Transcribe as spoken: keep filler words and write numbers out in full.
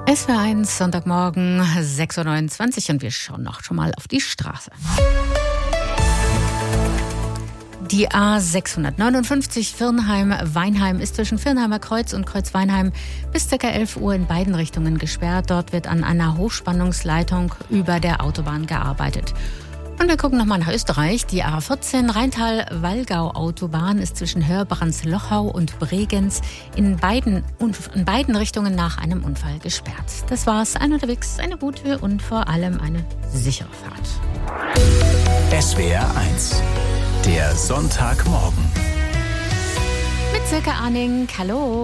S W R eins, Sonntagmorgen, sechs Uhr neunundzwanzig und wir schauen noch schon mal auf die Straße. Die A sechshundertneunundfünfzig Virnheim-Weinheim ist zwischen Virnheimer Kreuz und Kreuz-Weinheim bis ca. elf Uhr in beiden Richtungen gesperrt. Dort wird an einer Hochspannungsleitung über der Autobahn gearbeitet. Und wir gucken nochmal nach Österreich. Die A vierzehn Rheintal-Wallgau-Autobahn ist zwischen Hörbrands-Lochau und Bregenz in beiden, in beiden Richtungen nach einem Unfall gesperrt. Das war's. Ein unterwegs, eine gute und vor allem eine sichere Fahrt. S W R eins, der Sonntagmorgen. Mit Silke Arning. Hallo.